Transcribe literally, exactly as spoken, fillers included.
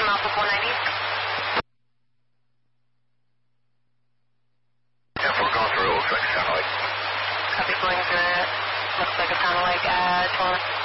from Alpha four ninety. ten four, going through, looks like a satellite. Copy, going through it. Looks like a satellite, uh, twelve.